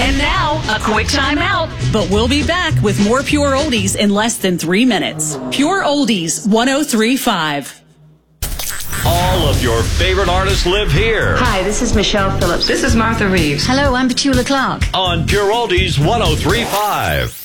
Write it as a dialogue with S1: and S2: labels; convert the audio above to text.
S1: And now, a quick timeout. But we'll be back with more Pure Oldies in less than 3 minutes. Pure Oldies 103.5.
S2: All of your favorite artists live here.
S3: Hi, this is Michelle Phillips.
S4: This is Martha Reeves.
S5: Hello, I'm Petula Clark.
S2: On Pure Oldies 103.5.